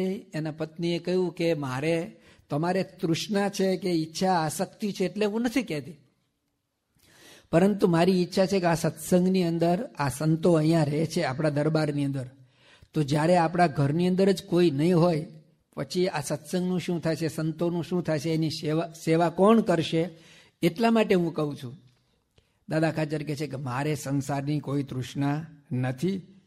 એના પત્નીએ કહ્યું કે મારે તમારે તૃષ્ણા છે કે ઈચ્છા આસક્તિ છે એટલે હું નથી કહેતી, પરંતુ મારી ઈચ્છા છે કે આ સત્સંગની અંદર આ સંતો અહીંયા રહે છે આપણા દરબારની અંદર, તો જ્યારે આપણા ઘરની અંદર જ કોઈ નહીં હોય પછી આ સત્સંગનું શું થશે, સંતોનું શું થશે, એની સેવા કોણ કરશે? એટલા માટે હું કહું છું. દાદા ખાચર કહે છે કે મારે સંસારની કોઈ તૃષ્ણા નથી.